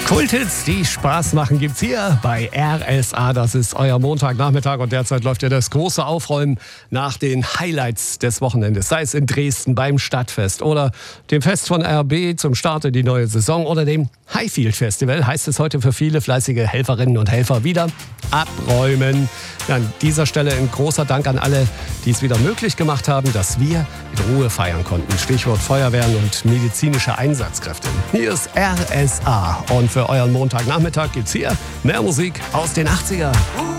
Kulthits, die Spaß machen, gibt's hier bei RSA. Das ist euer Montagnachmittag und derzeit läuft ja das große Aufräumen nach den Highlights des Wochenendes. Sei es in Dresden beim Stadtfest oder dem Fest von RB zum Start in die neue Saison oder dem Highfield Festival, heißt es heute für viele fleißige Helferinnen und Helfer wieder abräumen. An dieser Stelle ein großer Dank an alle, die es wieder möglich gemacht haben, dass wir in Ruhe feiern konnten. Stichwort Feuerwehren und medizinische Einsatzkräfte. Hier ist RSA und für euren Montagnachmittag gibt's hier mehr Musik aus den 80er.